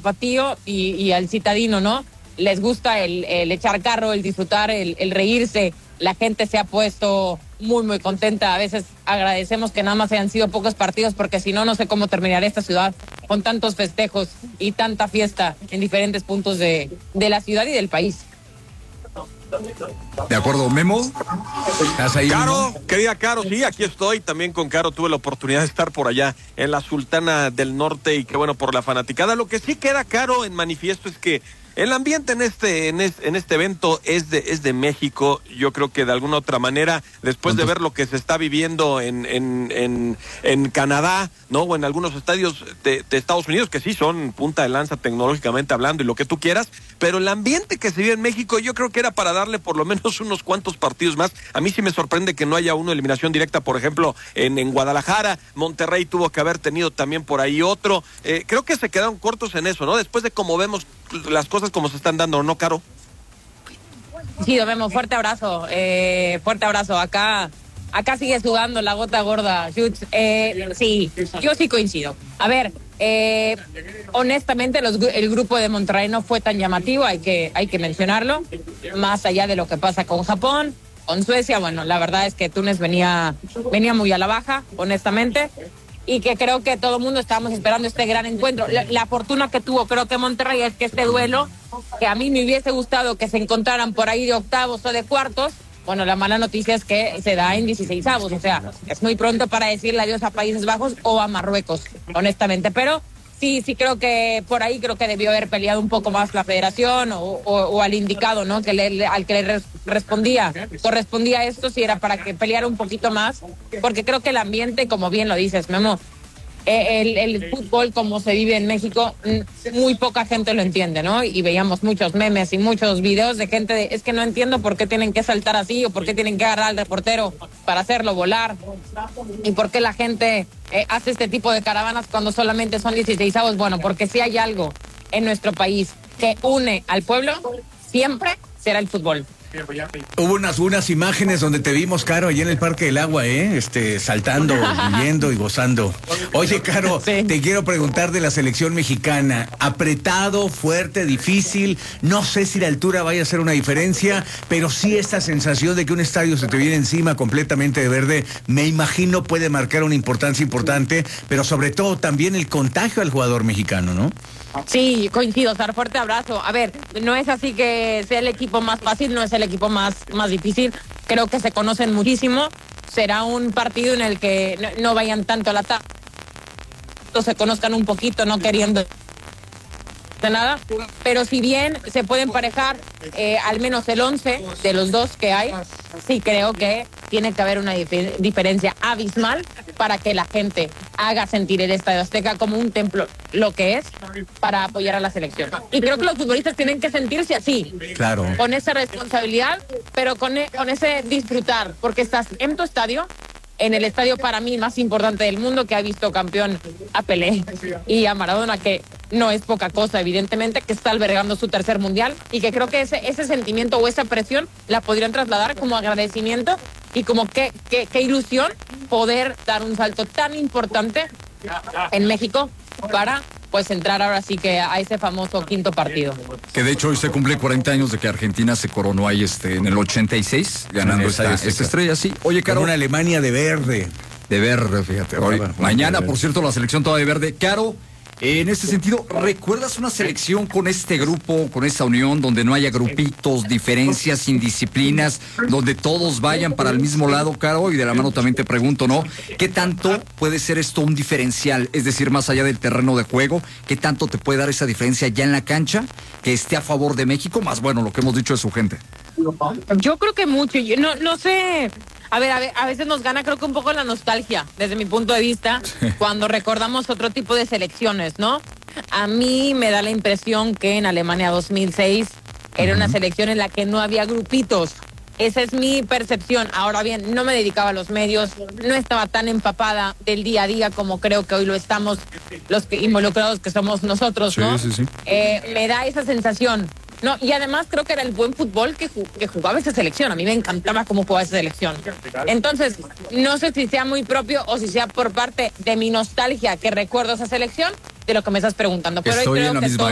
tapatío y al citadino, ¿no? Les gusta el echar carro, el disfrutar, el reírse. La gente se ha puesto muy, muy contenta. A veces agradecemos que nada más hayan sido pocos partidos, porque si no, no sé cómo terminaría esta ciudad con tantos festejos y tanta fiesta en diferentes puntos de la ciudad y del país. De acuerdo, Memo. ¿Estás ahí, Caro, Memo? querida Caro, sí, aquí estoy. También con Caro tuve la oportunidad de estar por allá en la Sultana del Norte, y qué bueno por la fanaticada. Lo que sí queda, Caro, en manifiesto es que el ambiente en este evento es de México. Yo creo que de alguna otra manera, después de ver lo que se está viviendo en Canadá, ¿no? O en algunos estadios de Estados Unidos, que sí son punta de lanza tecnológicamente hablando y lo que tú quieras, pero el ambiente que se vive en México, yo creo que era para darle por lo menos unos cuantos partidos más. A mí sí me sorprende que no haya una eliminación directa, por ejemplo, en Guadalajara. Monterrey tuvo que haber tenido también por ahí otro. Creo que se quedaron cortos en eso, ¿no? Después de cómo vemos las cosas como se están dando, ¿no, Caro? Sí, nos vemos. Fuerte abrazo. Fuerte abrazo. Acá sigue sudando la gota gorda. Sí, yo sí coincido. A ver, honestamente el grupo de Monterrey no fue tan llamativo, hay que mencionarlo. Más allá de lo que pasa con Japón, con Suecia, bueno, la verdad es que Túnez venía muy a la baja, honestamente. Y que creo que todo el mundo estábamos esperando este gran encuentro. La fortuna que tuvo, creo que Monterrey, es que este duelo, que a mí me hubiese gustado que se encontraran por ahí de octavos o de cuartos, bueno, la mala noticia es que se da en 16avos, o sea, es muy pronto para decirle adiós a Países Bajos o a Marruecos, honestamente, pero sí creo que por ahí creo que debió haber peleado un poco más la federación o al indicado, ¿no? Al que le correspondía esto, si era para que peleara un poquito más, porque creo que el ambiente, como bien lo dices, Memo, el fútbol como se vive en México, muy poca gente lo entiende, ¿no? Y veíamos muchos memes y muchos videos de gente es que no entiendo por qué tienen que saltar así, o por qué tienen que agarrar al reportero para hacerlo volar, y por qué la gente hace este tipo de caravanas cuando solamente son 16avos. Bueno, porque si hay algo en nuestro país que une al pueblo, siempre será el fútbol. Hubo unas imágenes donde te vimos, Caro, allí en el Parque del Agua, saltando, viviendo y gozando. Oye, Caro, sí, te quiero preguntar de la selección mexicana. Apretado, fuerte, difícil. No sé si la altura vaya a hacer una diferencia, pero sí esta sensación de que un estadio se te viene encima completamente de verde, me imagino puede marcar una importancia importante, pero sobre todo también el contagio al jugador mexicano, ¿no? Sí, coincido, Sar, fuerte abrazo. A ver, no es así que sea el equipo más fácil, no es el equipo más difícil. Creo que se conocen muchísimo. Será un partido en el que no vayan tanto a la tabla, se conozcan un poquito, no queriendo de nada, pero si bien se puede emparejar al menos el 11 de los dos que hay, sí creo que tiene que haber una diferencia abismal para que la gente haga sentir el Estadio Azteca como un templo, lo que es, para apoyar a la selección. Y creo que los futbolistas tienen que sentirse así, claro, con esa responsabilidad, pero con ese disfrutar, porque estás en tu estadio, en el estadio para mí más importante del mundo, que ha visto campeón a Pelé y a Maradona, que no es poca cosa, evidentemente, que está albergando su tercer mundial, y que creo que ese sentimiento o esa presión la podrían trasladar como agradecimiento, y como qué ilusión poder dar un salto tan importante en México para pues entrar ahora sí que a ese famoso quinto partido. Que de hecho hoy se cumple 40 años de que Argentina se coronó ahí en el 86, ganando esta estrella, sí. Oye, Caro, una Alemania de verde. De verde, fíjate. Hoy, mañana, por cierto, la selección toda de verde. Caro, en este sentido, ¿recuerdas una selección con este grupo, con esta unión, donde no haya grupitos, diferencias, indisciplinas, donde todos vayan para el mismo lado, Caro? Y de la mano también te pregunto, ¿no? ¿Qué tanto puede ser esto un diferencial? Es decir, más allá del terreno de juego, ¿qué tanto te puede dar esa diferencia ya en la cancha que esté a favor de México? Más bueno, lo que hemos dicho de su gente. Yo creo que mucho, yo no sé. A ver, a veces nos gana, creo que un poco la nostalgia, desde mi punto de vista, cuando recordamos otro tipo de selecciones, ¿no? A mí me da la impresión que en Alemania 2006 era una selección en la que no había grupitos. Esa es mi percepción. Ahora bien, no me dedicaba a los medios, no estaba tan empapada del día a día como creo que hoy lo estamos los involucrados que somos nosotros, ¿no? Sí. Me da esa sensación. No, y además creo que era el buen fútbol que jugaba esa selección. A mí me encantaba cómo jugaba esa selección. Entonces, no sé si sea muy propio o si sea por parte de mi nostalgia que recuerdo esa selección, de lo que me estás preguntando. Pero estoy creo en la que misma